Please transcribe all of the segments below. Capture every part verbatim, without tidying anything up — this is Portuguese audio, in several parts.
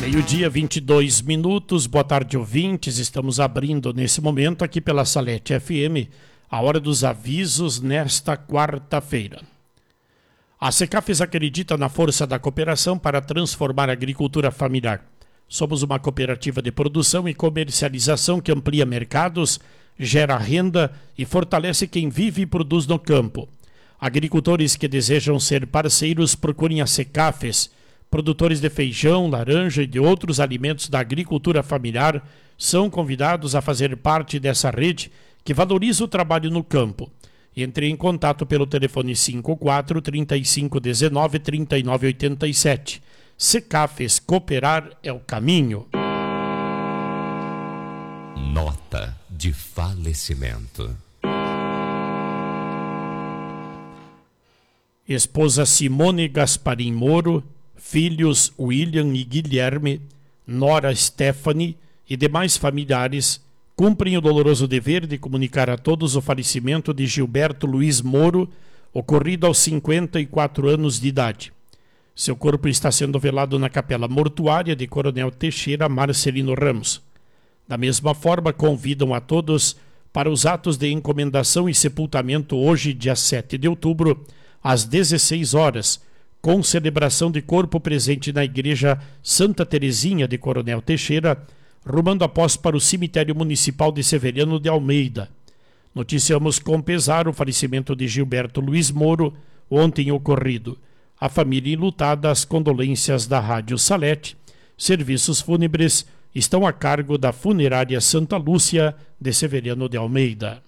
Meio-dia, vinte e dois minutos. Boa tarde, ouvintes. Estamos abrindo nesse momento aqui pela Salete F M a hora dos avisos nesta quarta-feira. A Secafes acredita na força da cooperação para transformar a agricultura familiar. Somos uma cooperativa de produção e comercialização que amplia mercados, gera renda e fortalece quem vive e produz no campo. Agricultores que desejam ser parceiros procurem a Secafes. Produtores de feijão, laranja e de outros alimentos da agricultura familiar são convidados a fazer parte dessa rede que valoriza o trabalho no campo. Entre em contato pelo telefone cinco quatro, trinta e cinco, dezenove, trinta e nove, oitenta e sete. Secafes, cooperar é o caminho. Nota de falecimento. Esposa Simone Gasparim Moro, filhos William e Guilherme, nora Stephanie e demais familiares cumprem o doloroso dever de comunicar a todos o falecimento de Gilberto Luiz Moro, ocorrido aos cinquenta e quatro anos de idade. Seu corpo está sendo velado na capela mortuária de Coronel Teixeira Marcelino Ramos. Da mesma forma, convidam a todos para os atos de encomendação e sepultamento hoje, dia sete de outubro, às dezesseis horas, com celebração de corpo presente na Igreja Santa Terezinha de Coronel Teixeira, rumando após para o cemitério municipal de Severiano de Almeida. Noticiamos com pesar o falecimento de Gilberto Luiz Moro, ontem ocorrido. A família enlutada, as condolências da Rádio Salete. Serviços fúnebres estão a cargo da Funerária Santa Lúcia de Severiano de Almeida.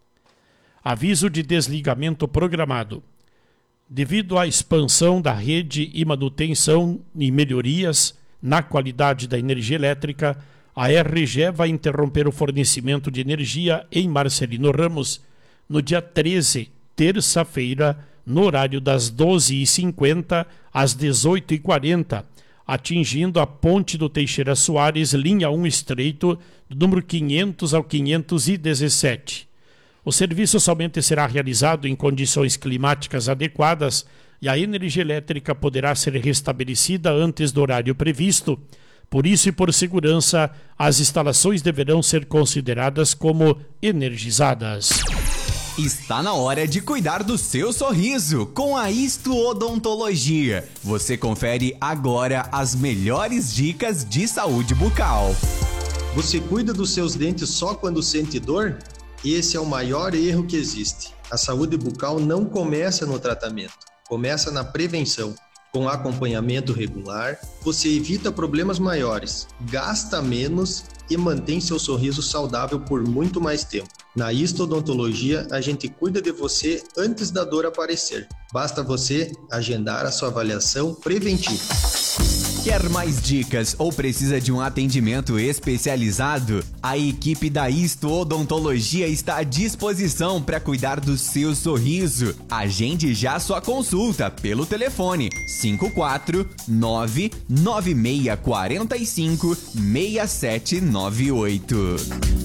Aviso de desligamento programado. Devido à expansão da rede e manutenção e melhorias na qualidade da energia elétrica, a R G E vai interromper o fornecimento de energia em Marcelino Ramos no dia treze, terça-feira, no horário das doze e cinquenta às dezoito e quarenta, atingindo a Ponte do Teixeira Soares, linha um estreito, do número quinhentos ao quinhentos e dezessete. O serviço somente será realizado em condições climáticas adequadas e a energia elétrica poderá ser restabelecida antes do horário previsto. Por isso e por segurança, as instalações deverão ser consideradas como energizadas. Está na hora de cuidar do seu sorriso com a Isto Odontologia. Você confere agora as melhores dicas de saúde bucal. Você cuida dos seus dentes só quando sente dor? Esse é o maior erro que existe. A saúde bucal não começa no tratamento, começa na prevenção. Com acompanhamento regular, você evita problemas maiores, gasta menos e mantém seu sorriso saudável por muito mais tempo. Na Isto Odontologia, a gente cuida de você antes da dor aparecer. Basta você agendar a sua avaliação preventiva. Quer mais dicas ou precisa de um atendimento especializado? A equipe da Isto Odontologia está à disposição para cuidar do seu sorriso. Agende já sua consulta pelo telefone cinco quatro nove nove seis quatro cinco seis sete nove oito.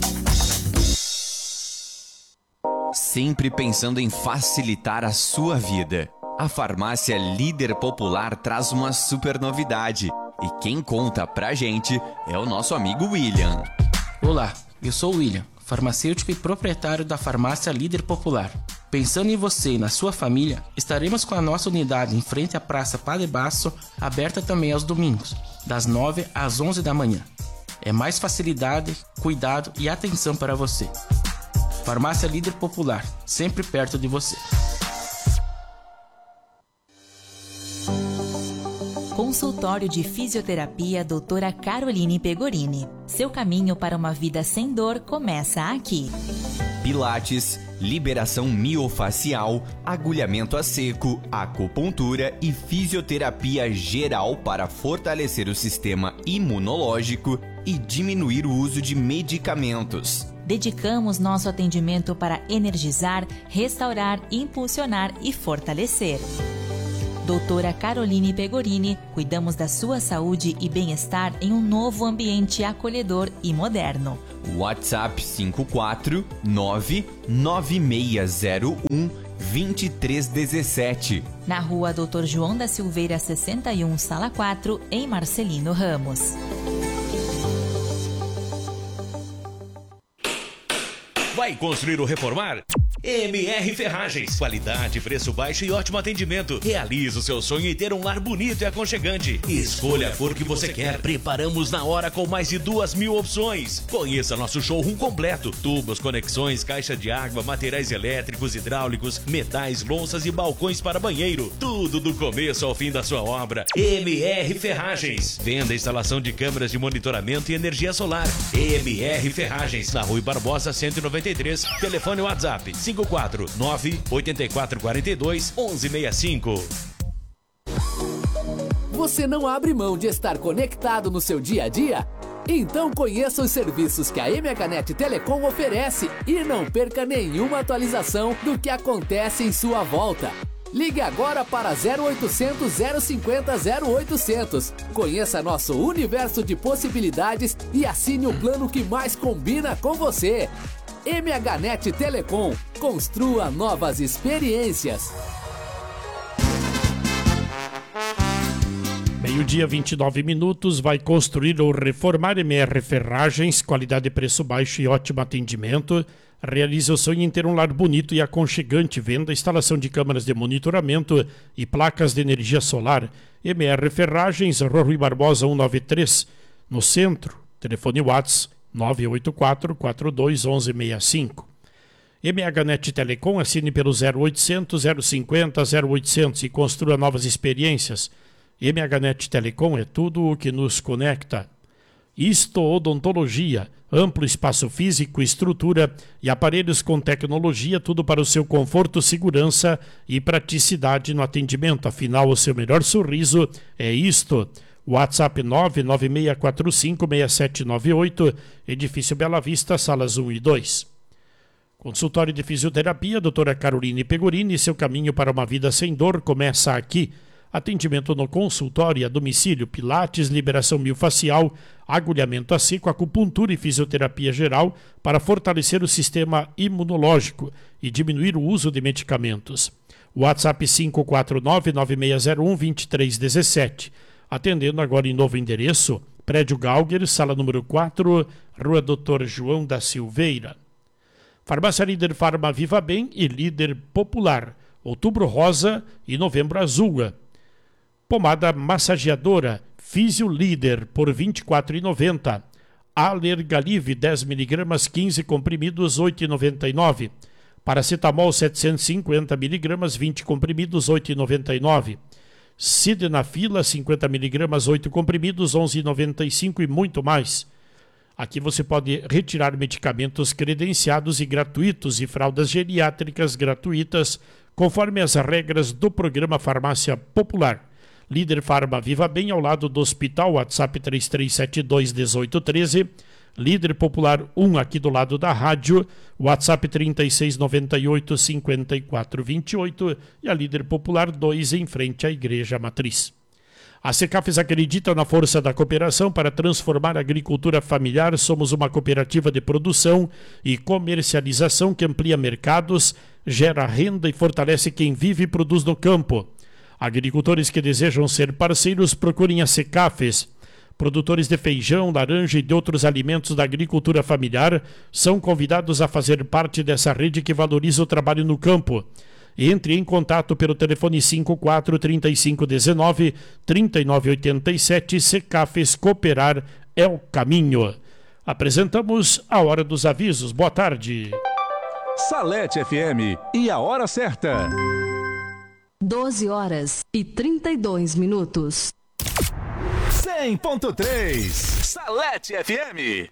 Sempre pensando em facilitar a sua vida. A farmácia Líder Popular traz uma super novidade. E quem conta pra gente é o nosso amigo William. Olá, eu sou o William, farmacêutico e proprietário da farmácia Líder Popular. Pensando em você e na sua família, estaremos com a nossa unidade em frente à Praça Padre Basso, aberta também aos domingos, das nove às onze da manhã. É mais facilidade, cuidado e atenção para você. Farmácia Líder Popular, sempre perto de você. Consultório de Fisioterapia doutora Caroline Pegorini. Seu caminho para uma vida sem dor começa aqui. Pilates, liberação miofacial, agulhamento a seco, acupuntura e fisioterapia geral para fortalecer o sistema imunológico e diminuir o uso de medicamentos. Dedicamos nosso atendimento para energizar, restaurar, impulsionar e fortalecer. doutora Caroline Pegorini, cuidamos da sua saúde e bem-estar em um novo ambiente acolhedor e moderno. WhatsApp cinco quatro nove nove seis zero um vinte e três dezessete. Na rua doutor João da Silveira, sessenta e um, sala quatro, em Marcelino Ramos. Vai construir ou reformar? M R Ferragens. Qualidade, preço baixo e ótimo atendimento. Realize o seu sonho em ter um lar bonito e aconchegante. Escolha a cor que você quer. Preparamos na hora com mais de duas mil opções. Conheça nosso showroom completo. Tubos, conexões, caixa de água, materiais elétricos, hidráulicos, metais, louças e balcões para banheiro. Tudo do começo ao fim da sua obra. M R Ferragens. Venda e instalação de câmeras de monitoramento e energia solar. M R Ferragens. Na Rui Barbosa, cento e noventa e três. Telefone WhatsApp cinco quatro nove oito quatro quatro dois um um seis cinco. Você não abre mão de estar conectado no seu dia a dia? Então conheça os serviços que a M H Net Telecom oferece e não perca nenhuma atualização do que acontece em sua volta. Ligue agora para zero oitocentos, zero cinquenta, zero oitocentos. Conheça nosso universo de possibilidades e assine o plano que mais combina com você. M H Net Telecom. Construa novas experiências. Meio-dia, vinte e nove minutos. Vai construir ou reformar? M R Ferragens. Qualidade, preço baixo e ótimo atendimento. Realize o sonho em ter um lar bonito e aconchegante. Venda, instalação de câmaras de monitoramento e placas de energia solar. M R Ferragens, Rui Barbosa cento e noventa e três, no centro. Telefone WhatsApp nove oito quatro quatro dois um um seis cinco. M H Net Telecom, assine pelo zero oitocentos, zero cinquenta, zero oitocentos e construa novas experiências. M H Net Telecom é tudo o que nos conecta. Isto Odontologia, amplo espaço físico, estrutura e aparelhos com tecnologia, tudo para o seu conforto, segurança e praticidade no atendimento. Afinal, o seu melhor sorriso é isto. WhatsApp nove nove seis quatro cinco seis sete nove oito, Edifício Bela Vista, salas um e dois. Consultório de Fisioterapia, doutora Caroline Pegorini, seu caminho para uma vida sem dor começa aqui. Atendimento no consultório, a domicílio, pilates, liberação miofascial, agulhamento a seco, acupuntura e fisioterapia geral para fortalecer o sistema imunológico e diminuir o uso de medicamentos. WhatsApp cinco quatro nove, nove seis zero um, dois três um sete. Atendendo agora em novo endereço, Prédio Galger, sala número quatro, Rua doutor João da Silveira. Farmácia Líder Farma Viva Bem e Líder Popular. Outubro Rosa e Novembro Azul. Pomada massageadora Físio Líder por vinte e quatro reais e noventa centavos. Alergalive dez miligramas, quinze comprimidos, oito reais e noventa e nove centavos. Paracetamol setecentos e cinquenta miligramas, vinte comprimidos, oito reais e noventa e nove centavos. Sildenafila cinquenta miligramas, oito comprimidos, onze reais e noventa e cinco centavos e muito mais. Aqui você pode retirar medicamentos credenciados e gratuitos e fraldas geriátricas gratuitas, conforme as regras do programa Farmácia Popular. Líder Farma Viva Bem, ao lado do hospital, WhatsApp três três sete dois um oito um três. Líder Popular um, aqui do lado da rádio, WhatsApp trinta e seis noventa e oito, cinquenta e quatro vinte e oito. E a Líder Popular dois, em frente à Igreja Matriz. A Secafes acredita na força da cooperação para transformar a agricultura familiar. Somos uma cooperativa de produção e comercialização que amplia mercados, gera renda e fortalece quem vive e produz no campo. Agricultores que desejam ser parceiros, procurem a Secafes. Produtores de feijão, laranja e de outros alimentos da agricultura familiar são convidados a fazer parte dessa rede que valoriza o trabalho no campo. Entre em contato pelo telefone cinco quatro, trinta e cinco, dezenove, trinta e nove oitenta e sete. Secafes, cooperar é o caminho. Apresentamos a Hora dos Avisos. Boa tarde. Salete F M e a hora certa. doze horas e trinta e dois minutos. cem ponto três Salete F M.